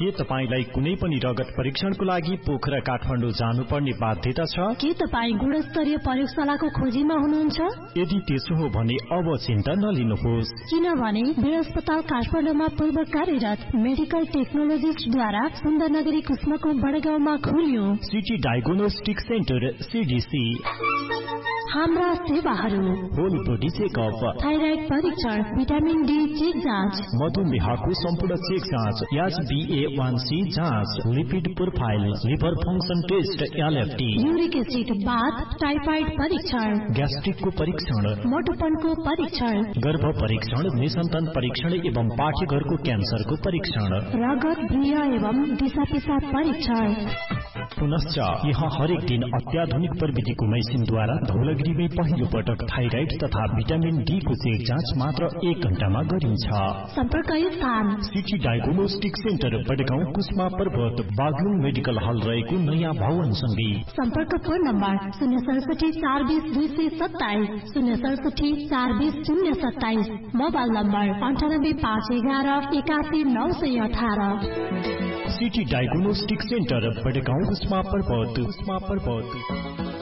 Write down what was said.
के तपाईलाई कुनै पनि रगत परीक्षणको लागि पोखरा काठमाडौँ जानुपर्ने बाध्यता छ? के तपाईँ गुणस्तरीय प्रयोगशालाको खोजीमा हुनुहुन्छ? यदि त्यसो हो भने अब चिन्ता नलिनुहोस्, किनभने वीर अस्पताल काठमाडौँमा पूर्व कार्यरत मेडिकल टेक्नोलोजिस्टद्वारा सुन्दरनगरी कुस्मको बडगाउँमा खुल्यो सिटी डायग्नोस्टिक सेन्टर सीडीसी। हाम्रा सेवाहरू होल बॉडी चेकअप, थाइराइड परीक्षण, भिटामिन डी चेक जाँच, मधुमेहको सम्पूर्ण चेक जाँच, HbA1c जाँच, lipid profile, liver function test LFT, uric acid बाथ, टाइफाइड परीक्षण, ग्यास्ट्रिकको परीक्षण, मोटोपनको परीक्षण, गर्भ परीक्षण, निसन्तान परीक्षण एवं पाठ्यघरको क्यान्सरको परीक्षण, रगत वृय एवं दिशा पिसाब परीक्षण। पुनश्च यहाँ हरेक दिन अत्याधुनिक प्रविधिको मेसिनद्वारा धौलागिरीमै पहिलो पटक थाइराइड तथा भिटामिन डी को चेक जाँच मात्र 1 घण्टामा गरिन्छ। सम्पर्क स्थान सिटी डायग्नोस्टिक सेन्टर, बडगाउँ, कुस्मा पर्वत, बागलुङ मेडिकल हल रहेको नयाँ भवन सँगै। सम्पर्क phone number 067 420 227, 067 420 027, mobile number 98 511 81 918। City diagnostic centre, बडगाउँ, Kusma पर्वत।